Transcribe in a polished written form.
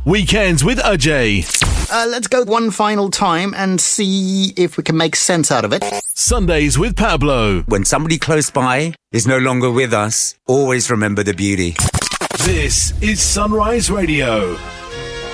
Weekends with Ajay. Let's go one final time and see if we can make sense out of it. Sundays with Pablo. When somebody close by is no longer with us, always remember the beauty. This is Sunrise Radio.